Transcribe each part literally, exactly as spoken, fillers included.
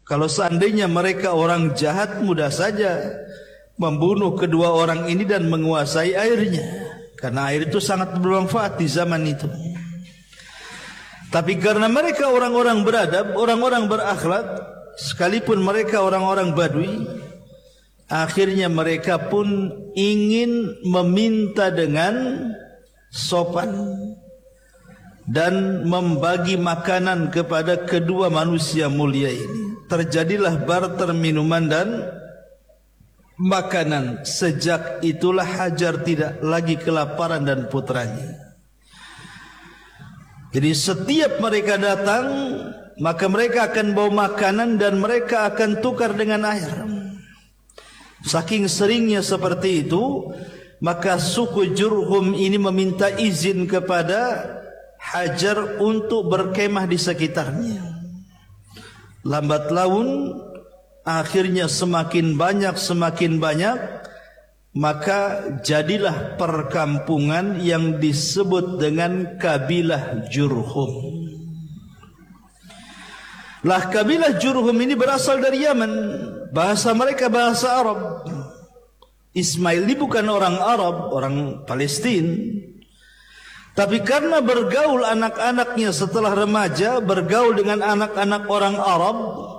Kalau seandainya mereka orang jahat, mudah saja membunuh kedua orang ini dan menguasai airnya, karena air itu sangat bermanfaat di zaman itu. Tapi karena mereka orang-orang beradab, orang-orang berakhlak, sekalipun mereka orang-orang Badui, akhirnya mereka pun ingin meminta dengan sopan dan membagi makanan kepada kedua manusia mulia ini. Terjadilah barter minuman dan makanan. Sejak itulah Hajar tidak lagi kelaparan dan putranya. Jadi setiap mereka datang, maka mereka akan bawa makanan dan mereka akan tukar dengan air. Saking seringnya seperti itu, maka suku Jurhum ini meminta izin kepada Hajar untuk berkemah di sekitarnya. Lambat laun, akhirnya semakin banyak semakin banyak, maka jadilah perkampungan yang disebut dengan kabilah Jurhum. Lah kabilah Jurhum ini berasal dari Yaman. Bahasa mereka bahasa Arab. Ismail ini bukan orang Arab, orang Palestina. Tapi karena bergaul anak-anaknya setelah remaja, bergaul dengan anak-anak orang Arab,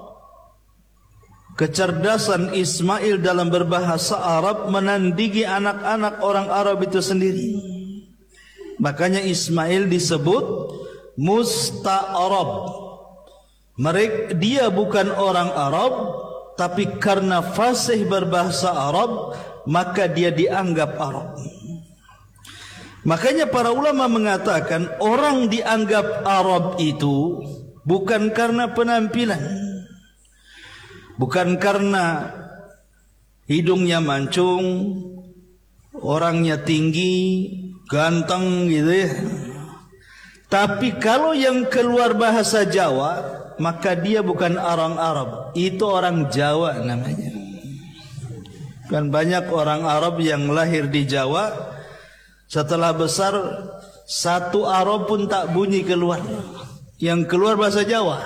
kecerdasan Ismail dalam berbahasa Arab menandingi anak-anak orang Arab itu sendiri. Makanya Ismail disebut Musta'arab. Mereka, dia bukan orang Arab, tapi karena fasih berbahasa Arab, maka dia dianggap Arab. Makanya para ulama mengatakan orang dianggap Arab itu bukan karena penampilan, bukan karena hidungnya mancung, orangnya tinggi, ganteng gitu ya. Tapi kalau yang keluar bahasa Jawa, maka dia bukan orang Arab, itu orang Jawa namanya. Kan banyak orang Arab yang lahir di Jawa, setelah besar satu Arab pun tak bunyi keluar, yang keluar bahasa Jawa.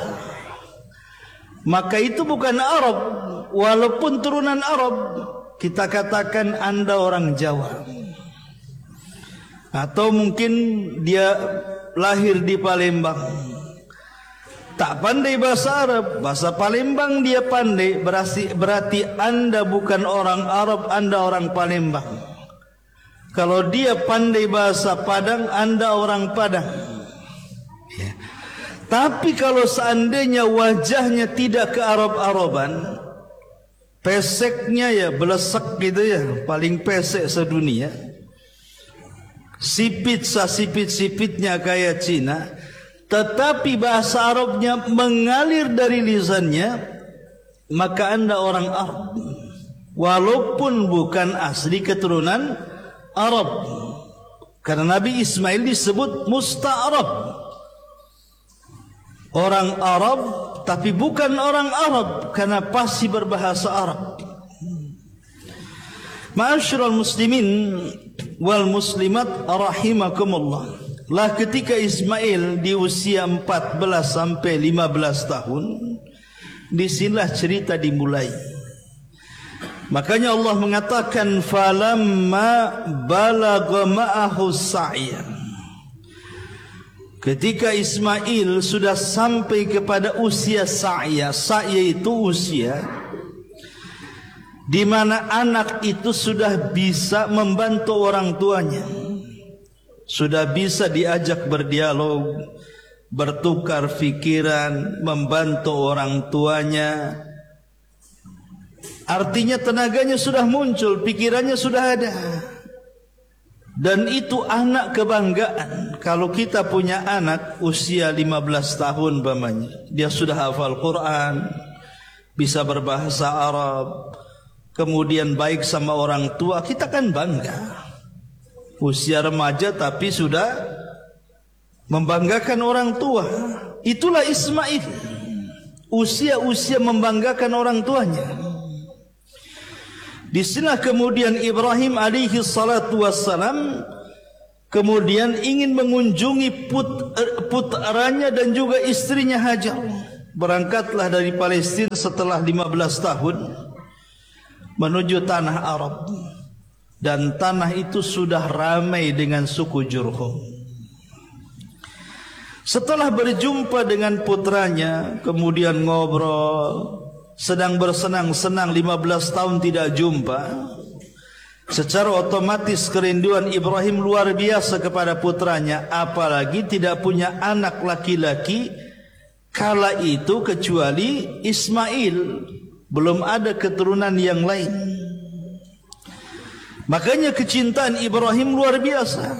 Maka itu bukan Arab, walaupun turunan Arab, kita katakan Anda orang Jawa. Atau mungkin dia lahir di Palembang, tak pandai bahasa Arab, bahasa Palembang dia pandai, berarti, berarti Anda bukan orang Arab, Anda orang Palembang. Kalau dia pandai bahasa Padang, Anda orang Padang ya. Tapi kalau seandainya wajahnya tidak ke Arab-Araban, peseknya ya belesek gitu ya, paling pesek sedunia, sipit sasipit-sipitnya kayak Cina, tetapi bahasa Arabnya mengalir dari lisannya, maka Anda orang Arab, walaupun bukan asli keturunan Arab. Karena Nabi Ismail disebut Musta'arab, orang Arab tapi bukan orang Arab karena pasti berbahasa Arab. Ma'asyiral muslimin wal muslimat rahimakumullah. Lah ketika Ismail di usia empat belas sampai lima belas tahun, disinilah cerita dimulai. Makanya Allah mengatakan falamma balagha ma'ahu sa'ya. Ketika Ismail sudah sampai kepada usia sa'ya, sa'ya itu usia di mana anak itu sudah bisa membantu orang tuanya, sudah bisa diajak berdialog, bertukar pikiran, membantu orang tuanya. Artinya tenaganya sudah muncul, pikirannya sudah ada. Dan itu anak kebanggaan. Kalau kita punya anak usia lima belas tahun umpamanya, dia sudah hafal Quran, bisa berbahasa Arab, kemudian baik sama orang tua, kita kan bangga. Usia remaja tapi sudah membanggakan orang tua. Itulah Ismail, usia-usia membanggakan orang tuanya. Di sini kemudian Ibrahim alaihi salatu wassalam kemudian ingin mengunjungi put, putranya dan juga istrinya Hajar. berangkatlah dari Palestina setelah lima belas tahun menuju tanah Arab, dan tanah itu sudah ramai dengan suku Jurhum. Setelah berjumpa dengan putranya, kemudian ngobrol, sedang bersenang-senang lima belas tahun tidak jumpa, secara otomatis kerinduan Ibrahim luar biasa kepada putranya, apalagi tidak punya anak laki-laki kala itu kecuali Ismail, belum ada keturunan yang lain. Makanya kecintaan Ibrahim luar biasa.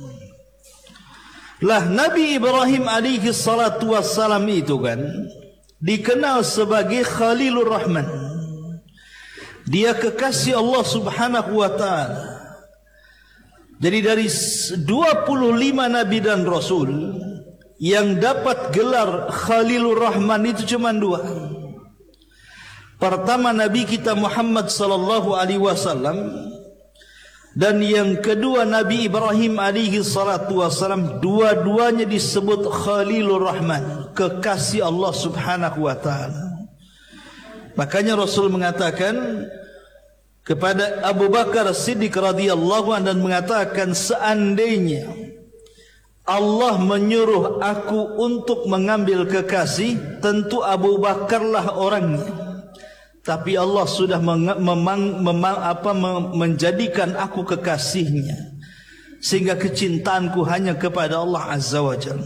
Lah Nabi Ibrahim alaihi salatu wassalam itu kan dikenal sebagai Khalilur Rahman. Dia kekasih Allah subhanahu wa ta'ala. Jadi dari dua puluh lima Nabi dan Rasul, yang dapat gelar Khalilur Rahman itu cuma dua. Pertama Nabi kita Muhammad sallallahu alaihi wasallam, dan yang kedua Nabi Ibrahim alaihi salatu wasallam. Dua-duanya disebut Khalilur Rahman, kekasih Allah subhanahu wa ta'ala. Makanya Rasul mengatakan kepada Abu Bakar Siddiq radhiyallahu anhu dan mengatakan, seandainya Allah menyuruh aku untuk mengambil kekasih, tentu Abu Bakarlah orangnya. Tapi Allah sudah memang, memang, apa, menjadikan aku kekasihnya, sehingga kecintaanku hanya kepada Allah Azza wa Jalla.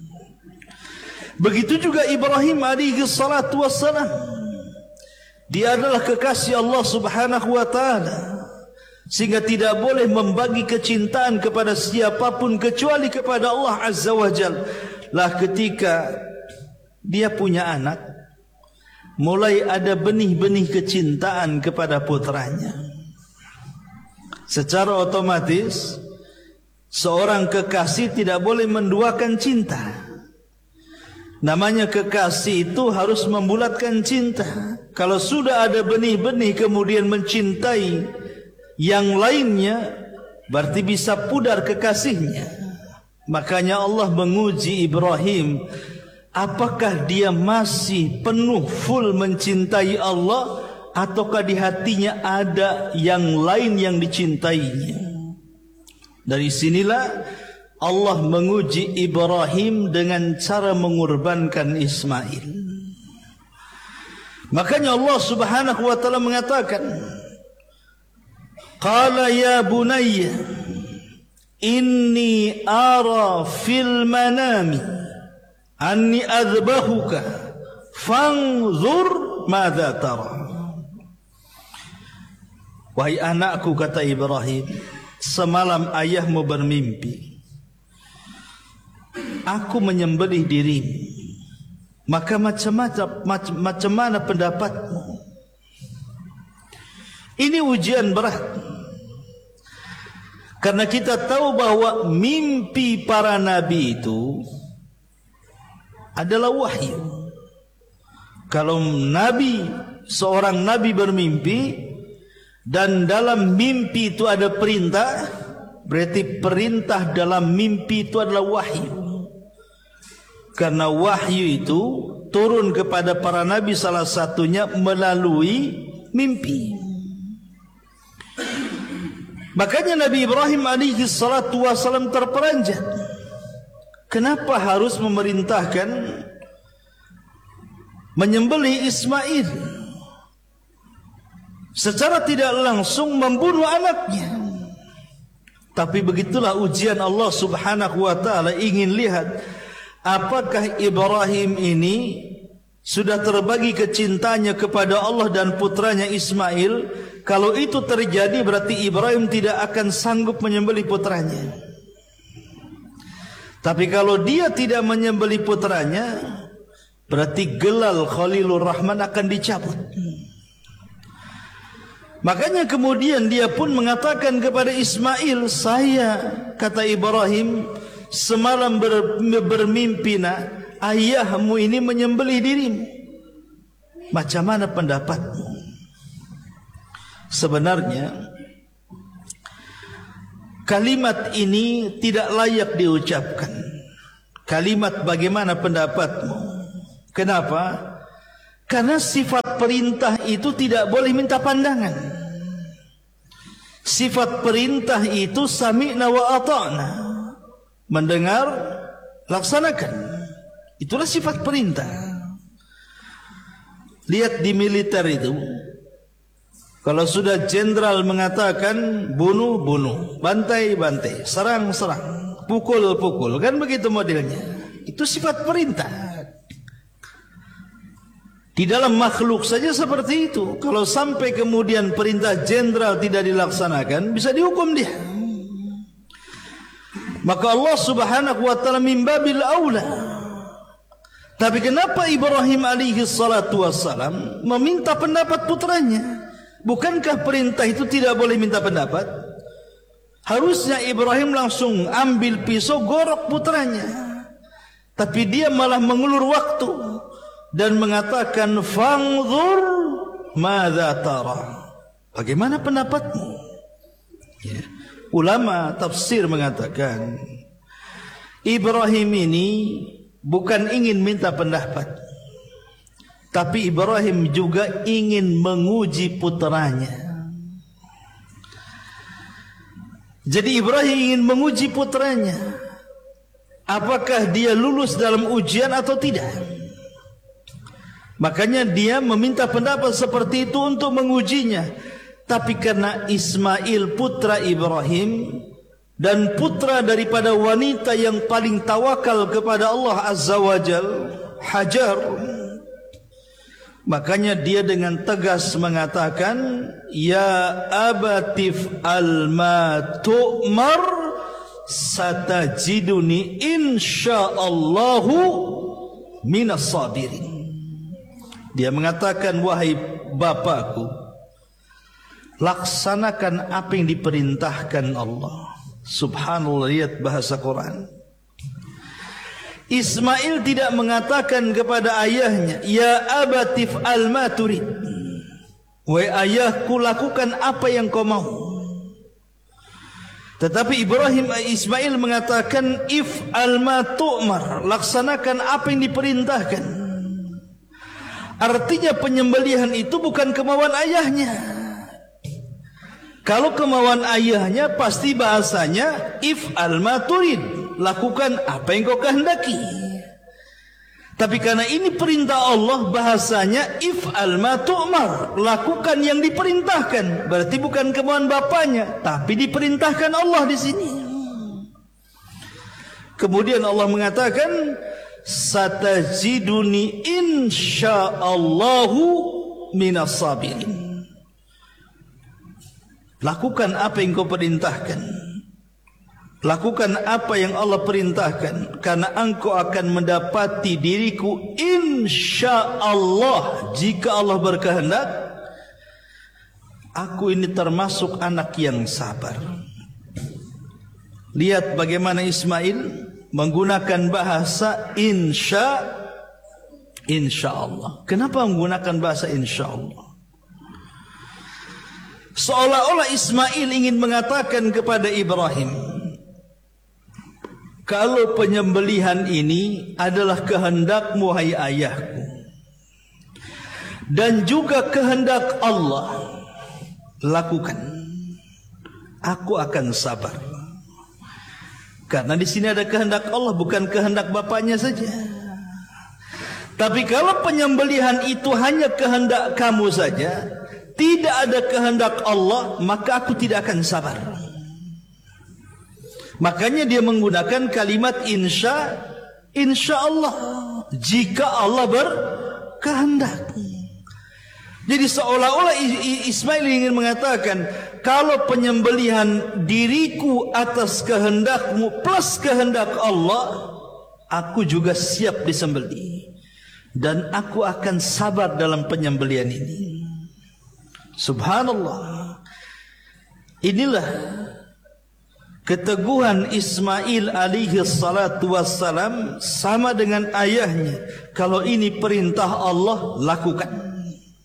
Begitu juga Ibrahim alaihi salatu wassalam. Dia adalah kekasih Allah subhanahu wa ta'ala, sehingga tidak boleh membagi kecintaan kepada siapapun kecuali kepada Allah Azza wa Jalla. Lah ketika dia punya anak, mulai ada benih-benih kecintaan kepada putranya. Secara otomatis seorang kekasih tidak boleh menduakan cinta. Namanya kekasih itu harus membulatkan cinta. Kalau sudah ada benih-benih kemudian mencintai yang lainnya, berarti bisa pudar kekasihnya. Makanya Allah menguji Ibrahim, apakah dia masih penuh full mencintai Allah, ataukah di hatinya ada yang lain yang dicintainya. Dari sinilah Allah menguji Ibrahim dengan cara mengorbankan Ismail. Makanya Allah subhanahu wa ta'ala mengatakan, Qala ya bunayya inni ara fil manami anni adbahuka fanzur madza tara. Wahai anakku, kata Ibrahim, semalam ayahmu bermimpi aku menyembelih dirimu, maka macam-macam macam mana pendapatmu? Ini ujian berat, karena kita tahu bahwa mimpi para nabi itu adalah wahyu. Kalau nabi, seorang nabi bermimpi dan dalam mimpi itu ada perintah, berarti perintah dalam mimpi itu adalah wahyu. Karena wahyu itu turun kepada para nabi, salah satunya melalui mimpi. Makanya Nabi Ibrahim alaihi salatu wasallam terperanjat. Kenapa harus memerintahkan menyembelih Ismail? Secara tidak langsung membunuh anaknya. Tapi begitulah ujian Allah subhanahu wa ta'ala, ingin lihat apakah Ibrahim ini sudah terbagi kecintanya kepada Allah dan putranya Ismail. Kalau itu terjadi, berarti Ibrahim tidak akan sanggup menyembelih putranya. Tapi kalau dia tidak menyembelih putranya, berarti gelal Khalilur Rahman akan dicabut. Makanya kemudian dia pun mengatakan kepada Ismail, saya, kata Ibrahim, semalam ber, bermimpi nak, ayahmu ini menyembelih dirimu. Macam mana pendapatmu? Sebenarnya kalimat ini tidak layak diucapkan. Kalimat bagaimana pendapatmu? Kenapa? Karena sifat perintah itu tidak boleh minta pandangan. Sifat perintah itu sami'na wa ata'na. Mendengar, laksanakan. Itulah sifat perintah. Lihat di militer itu, kalau sudah jenderal mengatakan bunuh, bunuh, bantai, bantai, serang, serang, pukul, pukul, kan begitu modelnya. Itu sifat perintah. Di dalam makhluk saja seperti itu. Kalau sampai kemudian perintah jenderal tidak dilaksanakan, bisa dihukum dia. Maka Allah Subhanahu wa taala min babil aula. Tapi kenapa Ibrahim alaihi salatu wassalam meminta pendapat putranya? Bukankah perintah itu tidak boleh minta pendapat? Harusnya Ibrahim langsung ambil pisau gorok putranya. Tapi dia malah mengulur waktu dan mengatakan, "Fanzur madza tara." Bagaimana pendapatmu? Ya. Ulama tafsir mengatakan, Ibrahim ini bukan ingin minta pendapat, tapi Ibrahim juga ingin menguji putranya. Jadi Ibrahim ingin menguji putranya, apakah dia lulus dalam ujian atau tidak. Makanya dia meminta pendapat seperti itu untuk mengujinya. Tapi karena Ismail putra Ibrahim dan putra daripada wanita yang paling tawakal kepada Allah Azza wa Jal, Hajar, makanya dia dengan tegas mengatakan, "Ya abatif alma tu'mar satajiduni insyaallahu minas sabirin." Dia mengatakan, "Wahai bapakku, laksanakan apa yang diperintahkan Allah." Subhanallah, lihat bahasa Quran. Ismail tidak mengatakan kepada ayahnya, "Ya abatif alma turid." Wahai ayahku, lakukan apa yang kau mau. Tetapi Ibrahim Ismail mengatakan, "If alma tu'mar." Laksanakan apa yang diperintahkan. Artinya penyembelihan itu bukan kemauan ayahnya. Kalau kemauan ayahnya pasti bahasanya if alma turid, lakukan apa yang kau kehendaki. Tapi karena ini perintah Allah, bahasanya if alma tu'mar, lakukan yang diperintahkan. Berarti bukan kemauan bapaknya, tapi diperintahkan Allah di sini. Kemudian Allah mengatakan, satajiduni insyaallahu minas sabirin. Lakukan apa yang kau perintahkan. Lakukan apa yang Allah perintahkan, karena engkau akan mendapati diriku insyaallah, jika Allah berkehendak. Aku ini termasuk anak yang sabar. Lihat bagaimana Ismail menggunakan bahasa insya insyaallah. Kenapa menggunakan bahasa insyaallah? Seolah-olah Ismail ingin mengatakan kepada Ibrahim, kalau penyembelihan ini adalah kehendakmu hai ayahku, dan juga kehendak Allah, lakukan. Aku akan sabar. Karena di sini ada kehendak Allah, bukan kehendak bapaknya saja. Tapi kalau penyembelihan itu hanya kehendak kamu saja, tidak ada kehendak Allah, maka aku tidak akan sabar. Makanya dia menggunakan kalimat insya, insya Allah, jika Allah berkehendak. Jadi seolah-olah Ismail ingin mengatakan, kalau penyembelihan diriku atas kehendakmu plus kehendak Allah, aku juga siap disembelih, dan aku akan sabar dalam penyembelihan ini. Subhanallah. Inilah keteguhan Ismail alaihi salatu wassalam, sama dengan ayahnya. Kalau ini perintah Allah, lakukan.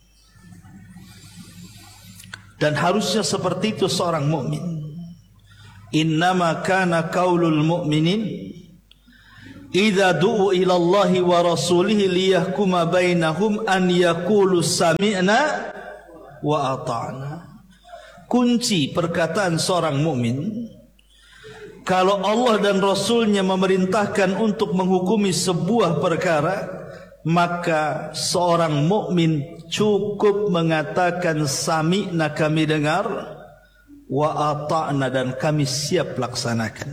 Dan harusnya seperti itu seorang mukmin. Innama kana qaulul mu'minin idza du'u ila Allahi wa rasulihi liyahkuma bainahum an yaqulu sami'na wa ata'na. Kunci perkataan seorang mukmin, kalau Allah dan Rasulnya memerintahkan untuk menghukumi sebuah perkara, maka seorang mukmin cukup mengatakan sami'na, kami dengar, wa ata'na, dan kami siap laksanakan.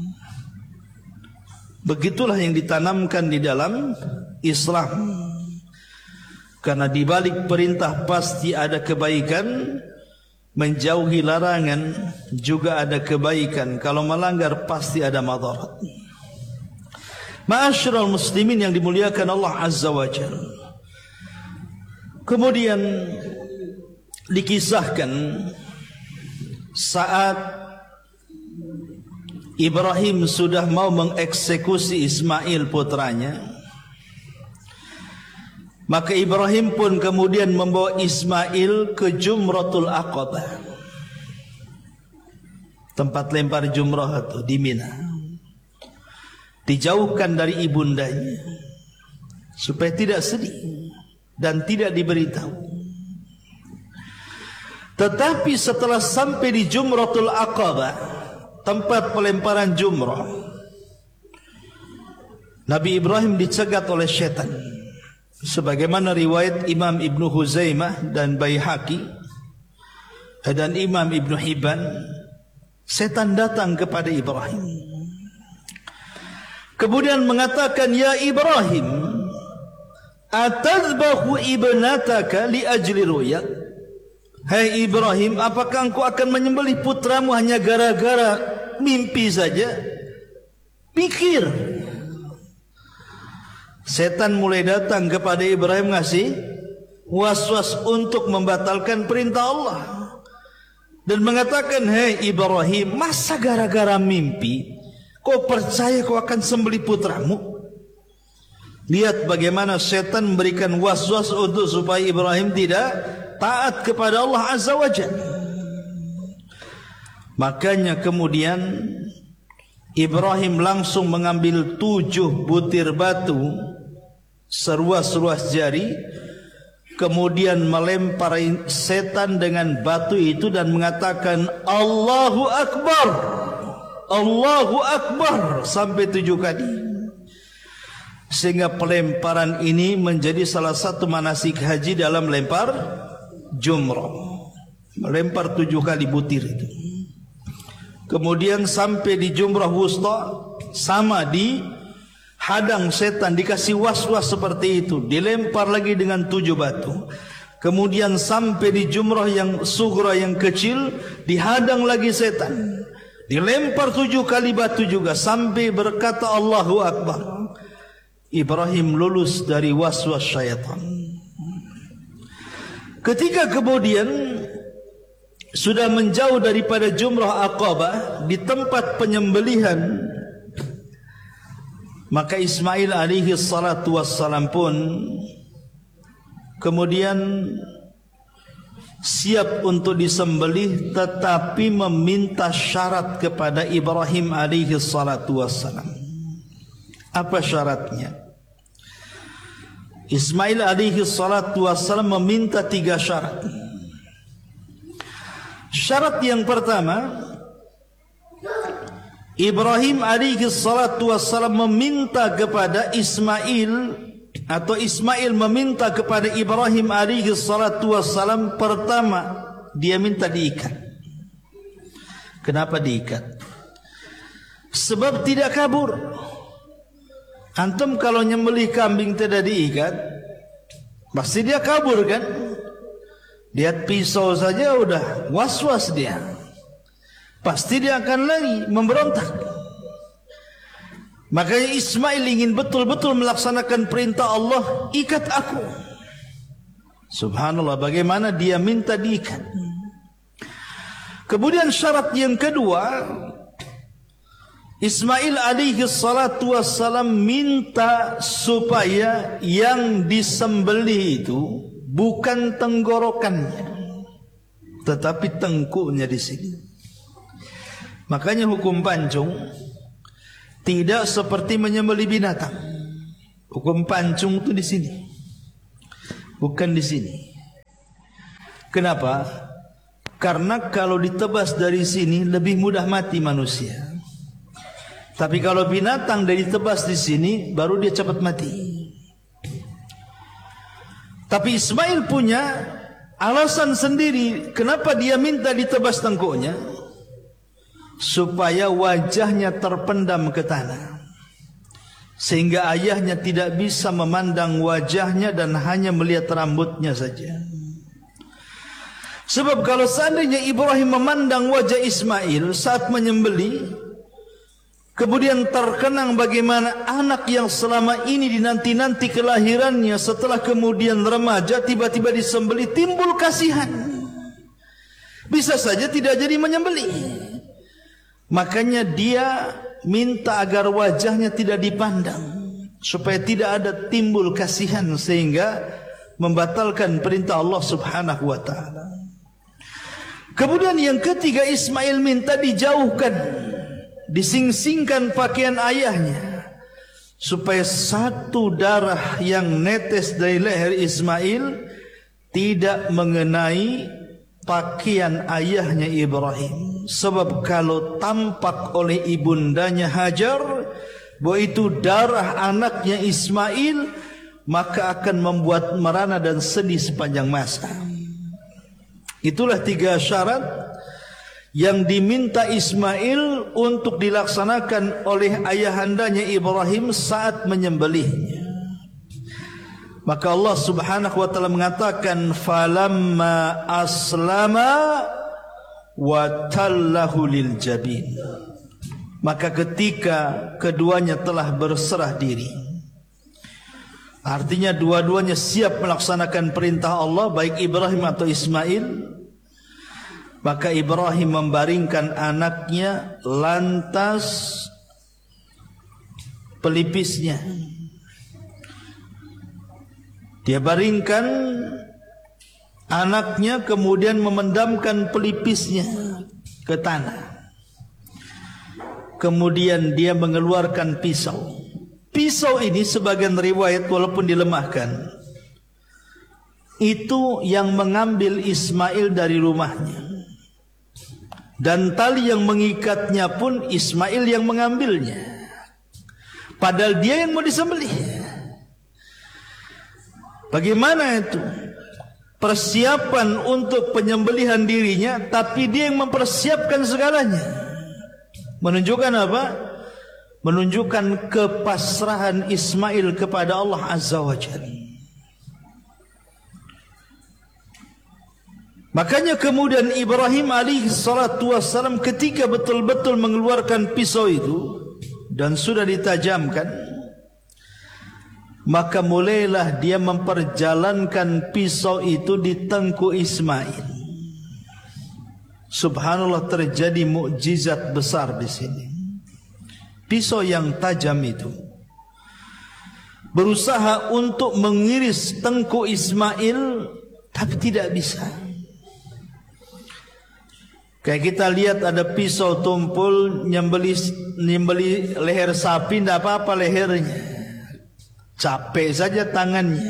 Begitulah yang ditanamkan di dalam Islam. Karena di balik perintah pasti ada kebaikan, menjauhi larangan juga ada kebaikan. Kalau melanggar pasti ada madarat. Ma'asyiral muslimin yang dimuliakan Allah Azza wa Jalla. Kemudian dikisahkan saat Ibrahim sudah mau mengeksekusi Ismail putranya, maka Ibrahim pun kemudian membawa Ismail ke Jumratul Aqabah, tempat lempar jumrah itu di Mina. Dijauhkan dari ibundanya supaya tidak sedih dan tidak diberitahu. Tetapi setelah sampai di Jumratul Aqabah, tempat pelemparan jumrah, Nabi Ibrahim dicegat oleh syaitan. Sebagaimana riwayat Imam Ibnu Huzaimah dan Baihaqi dan Imam Ibnu Hibban, setan datang kepada Ibrahim, kemudian mengatakan, ya Ibrahim, atazbahu ibnataka li ajli ru'yak. Hai Ibrahim, apakah engkau akan menyembelih putramu hanya gara-gara mimpi saja? Pikir. Setan mulai datang kepada Ibrahim, ngasih was-was untuk membatalkan perintah Allah, dan mengatakan, hei Ibrahim, masa gara-gara mimpi kau percaya kau akan sembelih putramu? Lihat bagaimana setan memberikan was-was untuk supaya Ibrahim tidak taat kepada Allah Azza wa Jalla. Makanya kemudian Ibrahim langsung mengambil tujuh butir batu seruas-ruas jari, kemudian melempar setan dengan batu itu dan mengatakan, Allahu Akbar, Allahu Akbar, sampai tujuh kali. Sehingga pelemparan ini menjadi salah satu manasik haji dalam lempar jumrah, melempar tujuh kali butir itu. Kemudian sampai di Jumrah Wusta, sama di hadang setan, dikasih was-was seperti itu, dilempar lagi dengan tujuh batu. Kemudian sampai di Jumrah yang Sughra, yang kecil, dihadang lagi setan, dilempar tujuh kali batu juga, sampai berkata Allahu Akbar. Ibrahim lulus dari was-was syaitan. Ketika kemudian sudah menjauh daripada Jumrah Aqabah, di tempat penyembelihan, maka Ismail alaihi salatu wassalam pun kemudian siap untuk disembelih, tetapi meminta syarat kepada Ibrahim alaihi salatu wassalam. Apa syaratnya? Ismail alaihi salatu wassalam meminta tiga syarat. Syarat yang pertama, Ibrahim alaihi salatu wassalam meminta kepada Ismail, atau Ismail meminta kepada Ibrahim alaihi salatu wassalam, pertama dia minta diikat. Kenapa diikat? Sebab tidak kabur. Antum kalau nyembelih kambing tidak diikat, pasti dia kabur kan? Lihat pisau saja udah was-was dia, pasti dia akan lari memberontak. Makanya Ismail ingin betul-betul melaksanakan perintah Allah, ikat aku. Subhanallah, bagaimana dia minta diikat. Kemudian syarat yang kedua, Ismail alaihi salatu wassalam minta supaya yang disembelih itu bukan tenggorokannya, tetapi tengkuknya di sini. Makanya hukum pancung, Tidak seperti menyembelih binatang. Hukum pancung itu di sini, bukan di sini. Kenapa? Karena kalau ditebas dari sini lebih mudah mati manusia. Tapi kalau binatang dari ditebas di sini baru dia cepat mati. Tapi Ismail punya alasan sendiri kenapa dia minta ditebas tengkuknya, supaya wajahnya terpendam ke tanah, sehingga ayahnya tidak bisa memandang wajahnya dan hanya melihat rambutnya saja. Sebab kalau seandainya Ibrahim memandang wajah Ismail saat menyembelih, kemudian terkenang bagaimana anak yang selama ini dinanti-nanti kelahirannya, setelah kemudian remaja tiba-tiba disembelih, timbul kasihan, bisa saja tidak jadi menyembelih. Makanya dia minta agar wajahnya tidak dipandang, supaya tidak ada timbul kasihan, sehingga membatalkan perintah Allah subhanahu wa ta'ala. Kemudian yang ketiga, Ismail minta dijauhkan, dising-singkan pakaian ayahnya, supaya satu darah yang netes dari leher Ismail tidak mengenai pakaian ayahnya Ibrahim. Sebab kalau tampak oleh ibundanya Hajar bahwa itu darah anaknya Ismail, maka akan membuat merana dan sedih sepanjang masa. Itulah tiga syarat yang diminta Ismail untuk dilaksanakan oleh ayahandanya Ibrahim saat menyembelihnya. Maka Allah subhanahu wa ta'ala mengatakan, falamma aslama wa tallahu lil jabin. Maka ketika keduanya telah berserah diri, artinya dua-duanya siap melaksanakan perintah Allah, baik Ibrahim atau Ismail, maka Ibrahim membaringkan anaknya lantas pelipisnya. Dia baringkan anaknya, kemudian memendamkan pelipisnya ke tanah. Kemudian dia mengeluarkan pisau. Pisau ini sebagian riwayat walaupun dilemahkan, itu yang mengambil Ismail dari rumahnya. Dan tali yang mengikatnya pun Ismail yang mengambilnya, padahal dia yang mau disembelih. Bagaimana itu? Persiapan untuk penyembelihan dirinya, tapi dia yang mempersiapkan segalanya. Menunjukkan apa? Menunjukkan kepasrahan Ismail kepada Allah Azza wa Jalla. Makanya kemudian Ibrahim alaihi salatu wassalam ketika betul-betul mengeluarkan pisau itu dan sudah ditajamkan, maka mulailah dia memperjalankan pisau itu di tengkuk Ismail. Subhanallah, terjadi mukjizat besar di sini. Pisau yang tajam itu berusaha untuk mengiris tengkuk Ismail, tapi tidak bisa. Kayak kita lihat ada pisau tumpul nyembeli nyembeli leher sapi, tidak apa-apa lehernya, capek saja tangannya.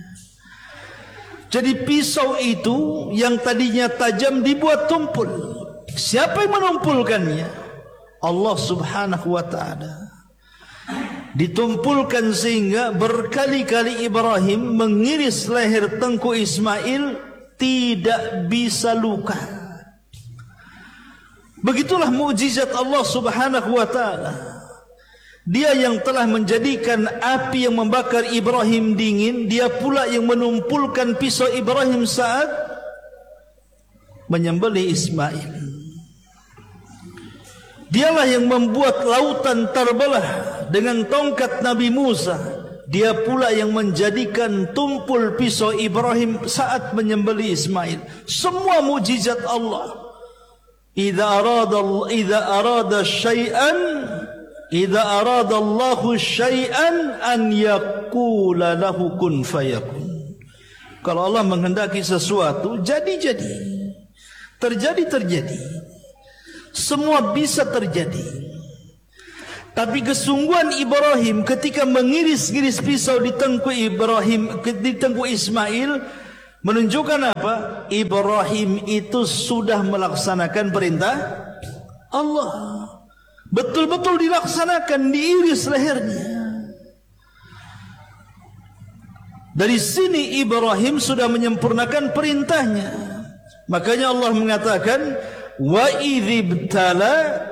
Jadi pisau itu yang tadinya tajam dibuat tumpul. Siapa yang menumpulkannya? Allah subhanahu wa ta'ala. Ditumpulkan sehingga berkali-kali Ibrahim mengiris leher tengkuk Ismail, tidak bisa luka. Begitulah mukjizat Allah subhanahu wa ta'ala. Dia yang telah menjadikan api yang membakar Ibrahim dingin, dia pula yang menumpulkan pisau Ibrahim saat menyembelih Ismail. Dialah yang membuat lautan terbelah dengan tongkat Nabi Musa. Dia pula yang menjadikan tumpul pisau Ibrahim saat menyembelih Ismail. Semua mukjizat Allah. Idza arada idza arada syai'an idza arada Allahu syai'an an yaqula lahu kun fayakun. Kalau Allah menghendaki sesuatu, jadi-jadi. Terjadi-terjadi. Semua bisa terjadi. Tapi kesungguhan Ibrahim ketika mengiris-iris pisau di tengkuk Ibrahim, di tengkuk Ismail, menunjukkan apa? Ibrahim itu sudah melaksanakan perintah Allah. Betul-betul dilaksanakan, diiris lehernya. Dari sini Ibrahim sudah menyempurnakan perintahnya. Makanya Allah mengatakan, wa idzibtala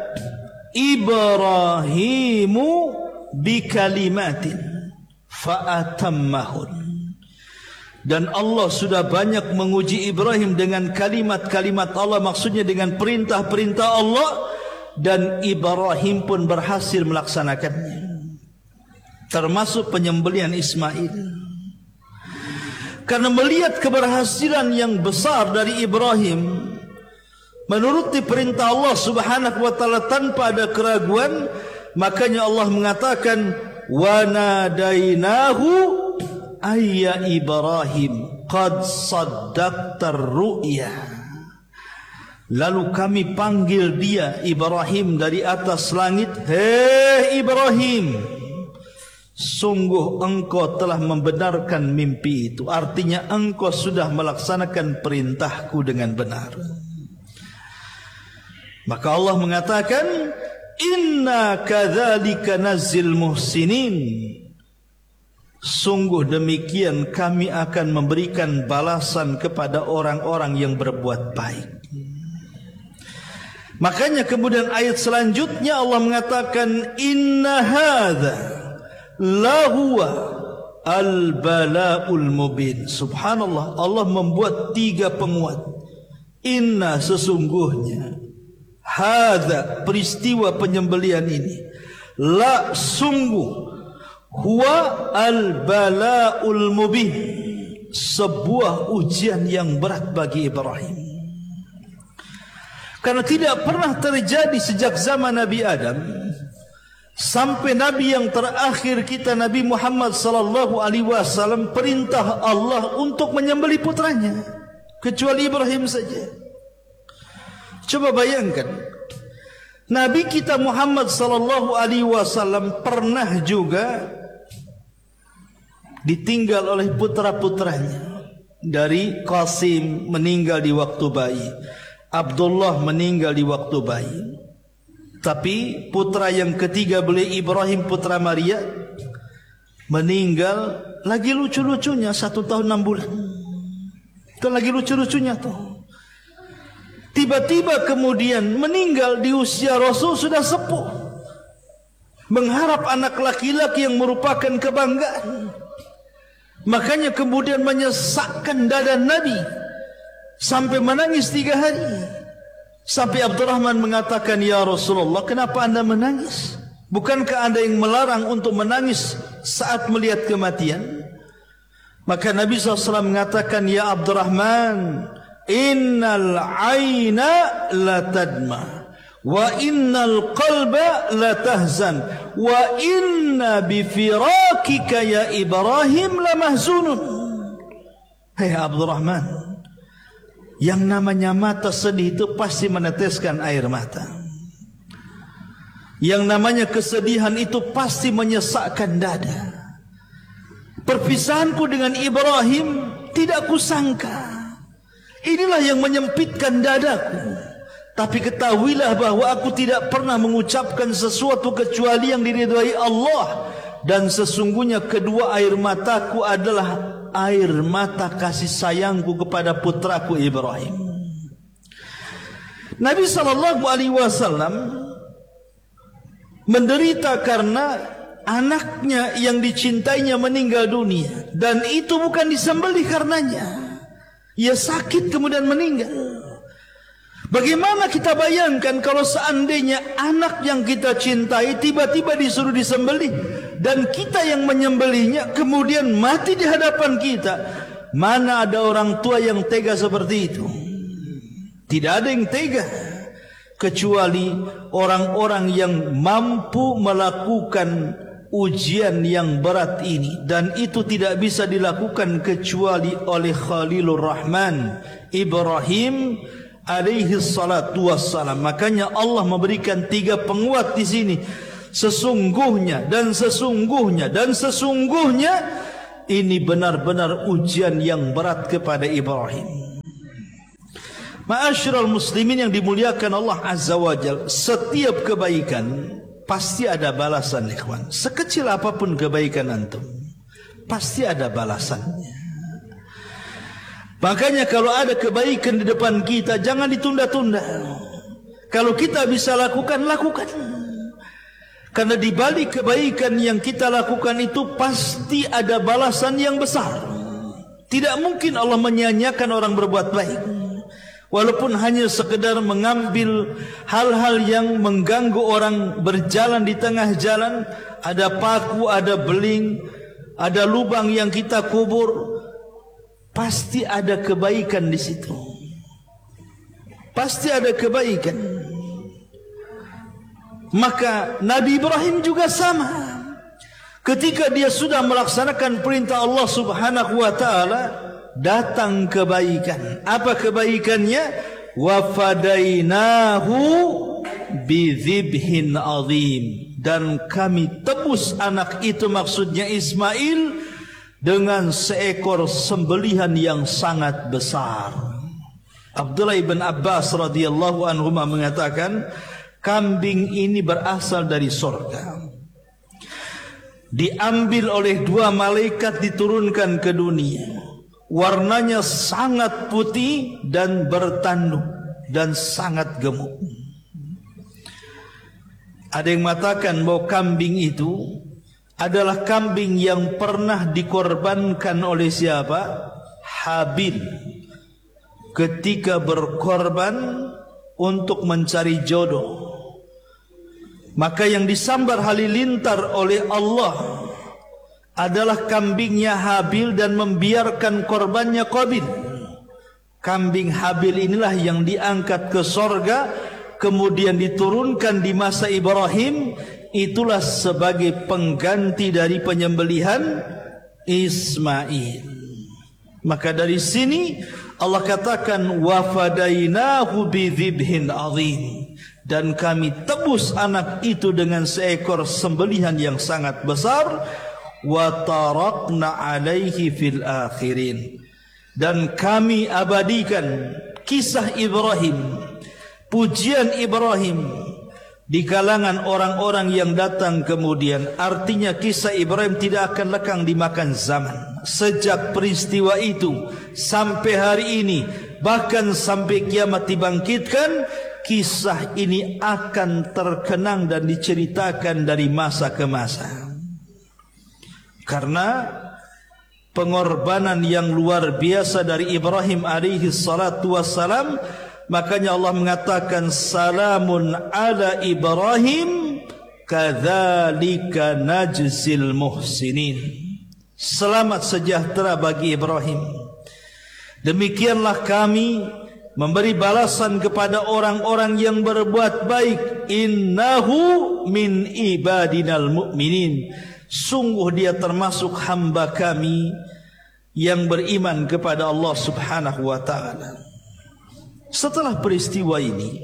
Ibrahimu bikalimatin fa'atammahun. Dan Allah sudah banyak menguji Ibrahim dengan kalimat-kalimat Allah, maksudnya dengan perintah-perintah Allah, dan Ibrahim pun berhasil melaksanakannya, termasuk penyembelihan Ismail. Karena melihat keberhasilan yang besar dari Ibrahim menuruti perintah Allah Subhanahu wa taala tanpa ada keraguan, makanya Allah mengatakan, wa nadainahu ayya Ibrahim qad saddaqtar ru'ya. Lalu kami panggil dia Ibrahim dari atas langit, hei Ibrahim, sungguh engkau telah membenarkan mimpi itu. Artinya engkau sudah melaksanakan perintahku dengan benar. Maka Allah mengatakan, inna kadzalika nazzil muhsinin. Sungguh demikian kami akan memberikan balasan kepada orang-orang yang berbuat baik. Makanya kemudian ayat selanjutnya Allah mengatakan, inna hadza lahuwa al-bala'ul mubin. Subhanallah, Allah membuat tiga penguat. Inna, sesungguhnya, hadza, peristiwa penyembelihan ini, la, sungguh, huwa al-bala'ul mubin, sebuah ujian yang berat bagi Ibrahim. Karena tidak pernah terjadi sejak zaman Nabi Adam sampai Nabi yang terakhir kita, Nabi Muhammad sallallahu alaihi wasallam, perintah Allah untuk menyembelih putranya, kecuali Ibrahim saja. Coba bayangkan, Nabi kita Muhammad sallallahu alaihi wasallam pernah juga ditinggal oleh putra-putranya. Dari Qasim meninggal di waktu bayi, Abdullah meninggal di waktu bayi. Tapi putra yang ketiga beliau Ibrahim putra Maria meninggal lagi lucu-lucunya satu tahun enam bulan. Itu lagi lucu-lucunya tuh. Tiba-tiba kemudian meninggal di usia Rasul sudah sepuh, mengharap anak laki-laki yang merupakan kebanggaan. Makanya kemudian menyesakkan dada Nabi sampai menangis tiga hari. Sampai Abdurrahman mengatakan, ya Rasulullah, kenapa anda menangis? Bukankah anda yang melarang untuk menangis saat melihat kematian? Maka Nabi shallallahu alaihi wasallam mengatakan, ya Abdurrahman, innal aina la tadma, wa innal qalba la tahzan, wa inna bifirakika ya Ibrahim la mahzunun. Hai Abdurrahman, yang namanya mata sedih itu pasti meneteskan air mata. Yang namanya kesedihan itu pasti menyesakkan dada. Perpisahanku dengan Ibrahim tidak kusangka. Inilah yang menyempitkan dadaku. Tapi ketahuilah bahwa aku tidak pernah mengucapkan sesuatu kecuali yang diridhai Allah. Dan sesungguhnya kedua air mataku adalah air mata kasih sayangku kepada putraku Ibrahim. Nabi sallallahu alaihi wasallam menderita karena anaknya yang dicintainya meninggal dunia, dan itu bukan disembelih karenanya. Ia sakit kemudian meninggal. Bagaimana kita bayangkan kalau seandainya anak yang kita cintai tiba-tiba disuruh disembelih, dan kita yang menyembelihnya kemudian mati di hadapan kita? Mana ada orang tua yang tega seperti itu? Tidak ada yang tega, kecuali orang-orang yang mampu melakukan ujian yang berat ini. Dan itu tidak bisa dilakukan kecuali oleh Khalilur Rahman Ibrahim alaihi salatu wassalam. Makanya Allah memberikan tiga penguat di sini. Sesungguhnya dan sesungguhnya dan sesungguhnya ini benar-benar ujian yang berat kepada Ibrahim. Ma'asyiral muslimin yang dimuliakan Allah Azza wa Jalla, setiap kebaikan pasti ada balasan, ikhwan. Sekecil apapun kebaikan antum, pasti ada balasannya. Makanya kalau ada kebaikan di depan kita, jangan ditunda-tunda. Kalau kita bisa lakukan, lakukan. Karena di balik kebaikan yang kita lakukan itu pasti ada balasan yang besar. Tidak mungkin Allah menyia-nyiakan orang berbuat baik. Walaupun hanya sekedar mengambil hal-hal yang mengganggu orang berjalan di tengah jalan, ada paku, ada beling, ada lubang yang kita kubur, pasti ada kebaikan di situ. Pasti ada kebaikan. Maka Nabi Ibrahim juga sama. Ketika dia sudah melaksanakan perintah Allah Subhanahu wa taala, datang kebaikan. Apa kebaikannya? Wa fadainahu bidzibhin azim. Dan kami tebus anak itu, maksudnya Ismail, dengan seekor sembelihan yang sangat besar. Abdullah bin Abbas radhiyallahu anhu mengatakan, kambing ini berasal dari surga. Diambil oleh dua malaikat, diturunkan ke dunia. Warnanya sangat putih dan bertanduk dan sangat gemuk. Ada yang mengatakan bahwa kambing itu adalah kambing yang pernah dikorbankan oleh siapa? Habil, ketika berkorban untuk mencari jodoh. Maka yang disambar halilintar oleh Allah adalah kambingnya Habil dan membiarkan korbannya Qabil. Kambing Habil inilah yang diangkat ke sorga, kemudian diturunkan di masa Ibrahim. Itulah sebagai pengganti dari penyembelihan Ismail. Maka dari sini Allah katakan wa fadainahu bidzibhin azim. Dan kami tebus anak itu dengan seekor sembelihan yang sangat besar. Wa tarakna alaihi fil akhirin. Dan kami abadikan kisah Ibrahim, pujian Ibrahim di kalangan orang-orang yang datang kemudian. Artinya kisah Ibrahim tidak akan lekang dimakan zaman. Sejak peristiwa itu sampai hari ini, bahkan sampai kiamat dibangkitkan, kisah ini akan terkenang dan diceritakan dari masa ke masa. Karena pengorbanan yang luar biasa dari Ibrahim alaihi salatu wassalam, makanya Allah mengatakan salamun ala Ibrahim kadzalika najzil muhsinin. Selamat sejahtera bagi Ibrahim. Demikianlah kami memberi balasan kepada orang-orang yang berbuat baik. Innahu min ibadinal mu'minin. Sungguh dia termasuk hamba kami yang beriman kepada Allah Subhanahu wa ta'ala. Setelah peristiwa ini,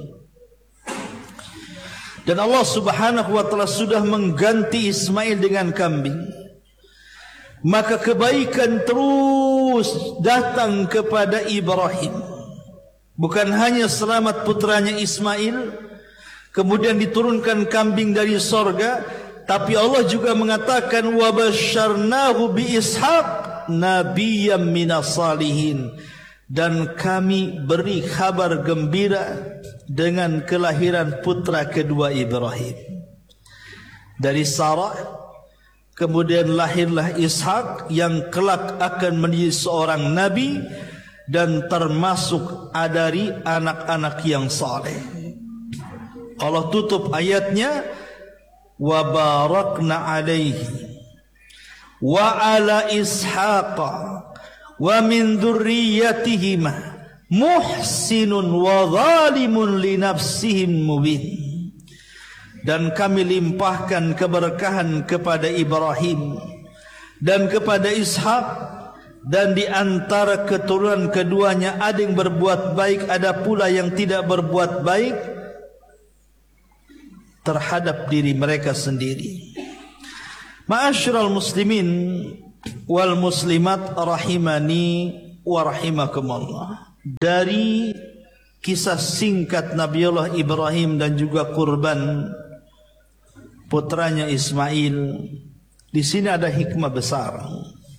dan Allah Subhanahu wa ta'ala sudah mengganti Ismail dengan kambing, maka kebaikan terus datang kepada Ibrahim. Bukan hanya selamat putranya Ismail, kemudian diturunkan kambing dari sorga, tapi Allah juga mengatakan wa basyarnahu bi Ishaq nabiyyam minas salihin. Dan kami beri kabar gembira dengan kelahiran putra kedua Ibrahim dari Sarah. Kemudian lahirlah Ishak yang kelak akan menjadi seorang nabi dan termasuk dari anak-anak yang saleh. Allah tutup ayatnya wa barakna alaihi wa ala ishaqa wa min dzurriyyatihima muhsinun wa zalimun li nafsihi mubin. Dan kami limpahkan keberkahan kepada Ibrahim dan kepada Ishak, dan di antara keturunan keduanya ada yang berbuat baik, ada pula yang tidak berbuat baik. terhadap diri mereka sendiri. Ma'asyiral muslimin wal muslimat rahimani wa rahimakumullah. Dari kisah singkat Nabiullah Ibrahim dan juga kurban putranya Ismail, di sini ada hikmah besar.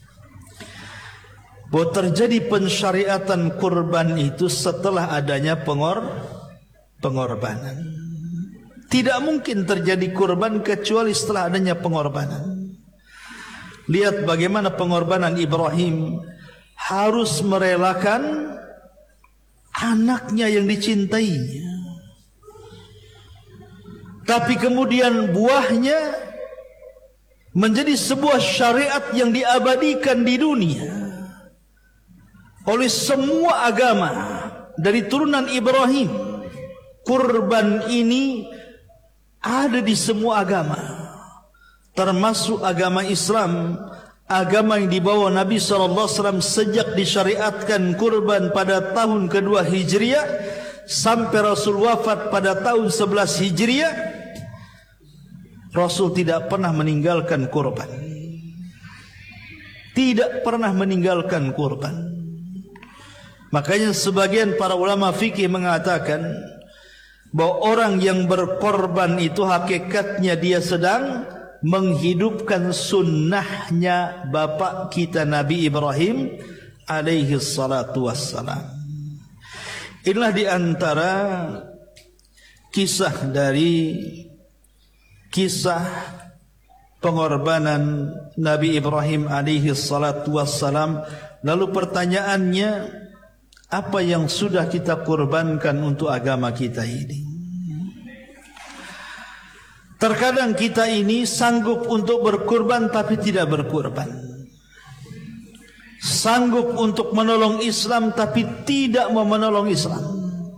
Bahwa terjadi pensyariatan kurban itu setelah adanya pengor pengorbanan. Tidak mungkin terjadi kurban kecuali setelah adanya pengorbanan. Lihat bagaimana pengorbanan Ibrahim, harus merelakan anaknya yang dicintainya. Tapi kemudian buahnya menjadi sebuah syariat yang diabadikan di dunia oleh semua agama dari turunan Ibrahim. Kurban ini ada di semua agama, termasuk agama Islam, agama yang dibawa Nabi shallallahu alaihi wasallam sejak disyariatkan kurban pada tahun kedua Hijriah sampai Rasul wafat pada tahun sebelas Hijriah. Rasul tidak pernah meninggalkan kurban, tidak pernah meninggalkan kurban. Makanya sebagian para ulama fikih mengatakan bahwa orang yang berkorban itu hakikatnya dia sedang menghidupkan sunnahnya bapak kita Nabi Ibrahim alaihi salatu wassalam. Inilah diantara kisah dari kisah pengorbanan Nabi Ibrahim alaihi salatu wassalam. Lalu pertanyaannya, apa yang sudah kita korbankan untuk agama kita ini? Terkadang kita ini sanggup untuk berkorban tapi tidak berkorban. Sanggup untuk menolong Islam tapi tidak mau menolong Islam.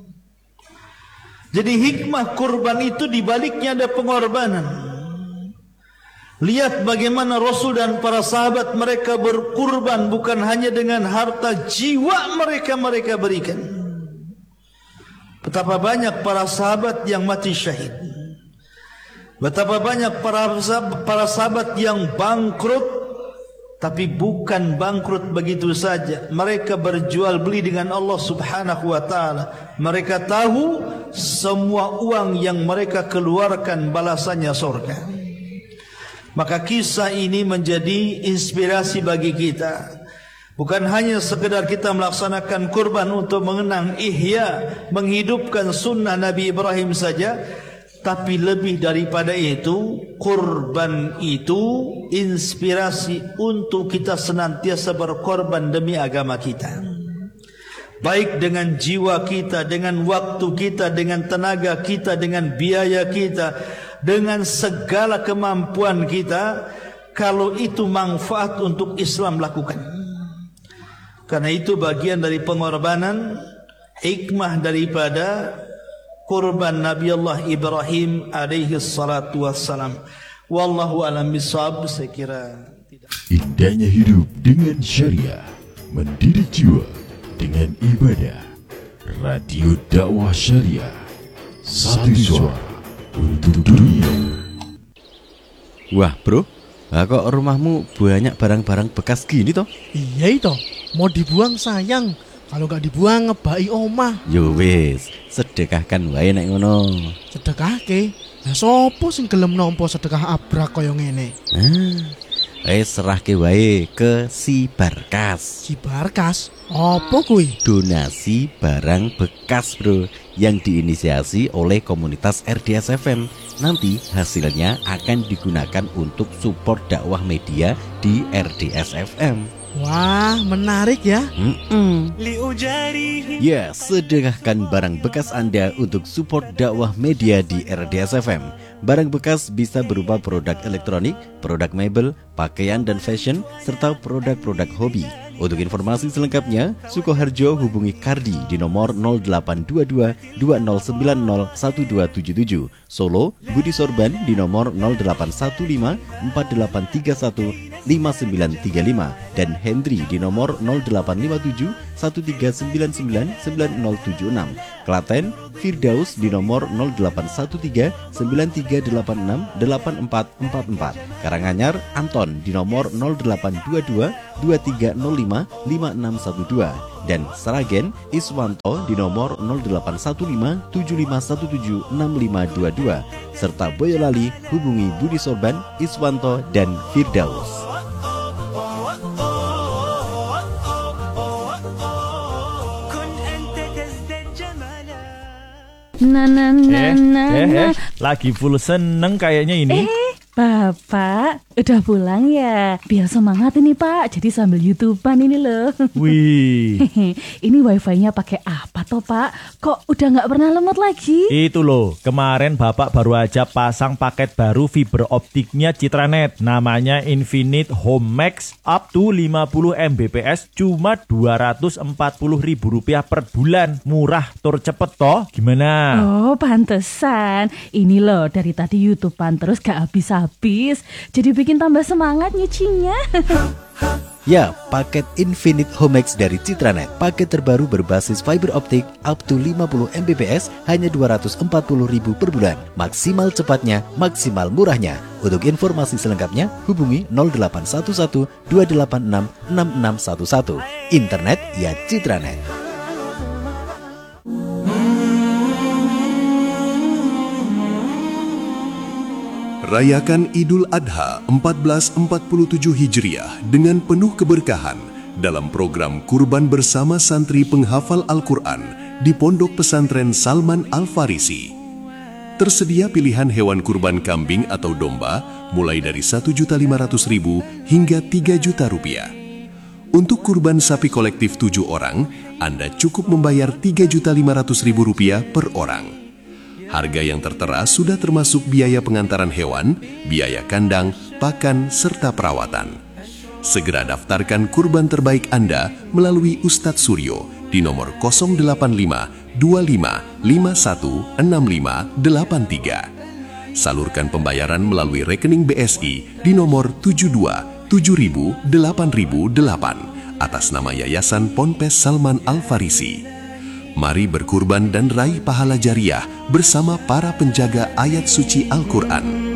Jadi hikmah kurban itu dibaliknya ada pengorbanan. Lihat bagaimana Rasul dan para sahabat mereka berkurban bukan hanya dengan harta, jiwa mereka mereka berikan. Betapa banyak para sahabat yang mati syahid. Betapa banyak para para sahabat yang bangkrut, tapi bukan bangkrut begitu saja. Mereka berjual beli dengan Allah Subhanahu wa taala. Mereka tahu semua uang yang mereka keluarkan balasannya surga. Maka kisah ini menjadi inspirasi bagi kita. Bukan hanya sekedar kita melaksanakan kurban untuk mengenang ihya, menghidupkan sunnah Nabi Ibrahim saja, tapi lebih daripada itu, kurban itu inspirasi untuk kita senantiasa berkorban demi agama kita. Baik dengan jiwa kita, dengan waktu kita, dengan tenaga kita, dengan biaya kita, dengan segala kemampuan kita. Kalau itu manfaat untuk Islam, lakukan. Karena itu bagian dari pengorbanan, hikmah daripada kurban Nabi Allah Ibrahim alaihi salatu wassalam. Wallahu a'lam bishawab. Saya kira tidak. Indahnya hidup dengan syariah, mendidik jiwa dengan ibadah. Radio dakwah syariah, satu suara untuk dunia. Wah bro, lah kok rumahmu banyak barang-barang bekas gini toh? Iya itu, mau dibuang sayang. Kalau gak dibuang ngebai omah. Yo wis, sedekahkan wae nek ngono. Sedekahke? Lah sopo sing gelem nampa sedekah abrak kaya ngene? Ah, eh serahke wae ke Si Barkas. Si Barkas? Apa kuwi? Donasi barang bekas bro, yang diinisiasi oleh komunitas R D S F M. Nanti hasilnya akan digunakan untuk support dakwah media di R D S F M. Wah, menarik ya. Mm-mm. Ya, sedekahkan barang bekas Anda untuk support dakwah media di R D S F M. Barang bekas bisa berupa produk elektronik, produk mebel, pakaian dan fashion, serta produk-produk hobi. Untuk informasi selengkapnya, Sukoharjo hubungi Kardi di nomor nol delapan dua dua dua nol sembilan nol satu dua tujuh tujuh. Solo, Budi Sorban di nomor nol delapan satu lima empat delapan tiga satu lima sembilan tiga lima dan Hendri di nomor nol delapan lima tujuh satu tiga sembilan sembilan sembilan nol tujuh enam. Klaten, Firdaus di nomor nol delapan satu tiga sembilan tiga delapan enam delapan empat empat empat. Karanganyar, Anton di nomor nol delapan dua dua dua tiga nol lima lima enam satu dua. Dan Sragen, Iswanto di nomor nol delapan satu lima tujuh lima satu tujuh enam lima dua dua. Serta Boyolali, hubungi Budi Sorban, Iswanto, dan Firdaus. Na na na eh, na eh, na. eh, lagi full seneng kayaknya ini. Eh, Bapak, udah pulang ya? Biar semangat ini Pak, jadi sambil YouTubean ini loh. Wih, Ini wifi-nya pakai apa toh Pak? Kok udah nggak pernah lemot lagi? itu loh, kemarin Bapak baru aja pasang paket baru fiber optiknya Citranet. Namanya Infinite Home Max up to lima puluh megabit per second, cuma dua ratus empat puluh ribu rupiah per bulan. Murah, tur cepet toh, gimana? Oh, pantesan. Ini loh, dari tadi YouTubean terus gak habis-habis. Jadi bikin tambah semangat nyucinya. Ya, paket Infinite Home Max dari Citranet. Paket terbaru berbasis fiber optik up to lima puluh megabit per second hanya dua ratus empat puluh ribu per bulan. Maksimal cepatnya, maksimal murahnya. Untuk informasi selengkapnya hubungi nol delapan satu satu dua delapan enam enam enam satu satu. Internet ya Citranet. Rayakan Idul Adha seribu empat ratus empat puluh tujuh Hijriah dengan penuh keberkahan dalam program Kurban Bersama Santri Penghafal Al-Quran di Pondok Pesantren Salman Al-Farisi. Tersedia pilihan hewan kurban kambing atau domba mulai dari satu juta lima ratus ribu hingga tiga juta rupiah. Untuk kurban sapi kolektif tujuh orang, Anda cukup membayar tiga juta lima ratus ribu rupiah per orang. Harga yang tertera sudah termasuk biaya pengantaran hewan, biaya kandang, pakan, serta perawatan. Segera daftarkan kurban terbaik Anda melalui Ustadz Suryo di nomor nol delapan lima dua lima lima satu enam lima delapan tiga. Salurkan pembayaran melalui rekening B S I di nomor tujuh dua tujuh ribu delapan ribu delapan atas nama Yayasan Ponpes Salman Al-Farisi. Mari berkurban dan raih pahala jariah bersama para penjaga ayat suci Al-Quran.